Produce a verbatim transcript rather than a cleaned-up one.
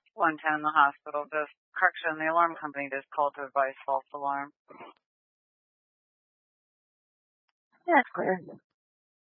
one ten, the hospital just, correction, the alarm company just called to advise false alarm. Yeah, it's clear.